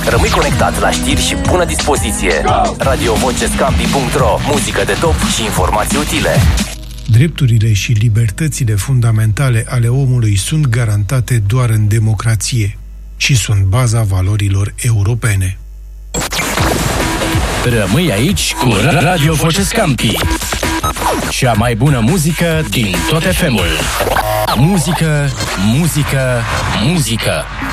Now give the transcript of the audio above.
Rămâi conectat la știri și bună dispoziție. radiovocescampi.ro. Muzică de top și informații utile. Drepturile și libertățile fundamentale ale omului sunt garantate doar în democrație și sunt baza valorilor europene. Rămâi aici cu Radio Vocescampi. Cea mai bună muzică din tot FM-ul. Muzică, muzică, muzică.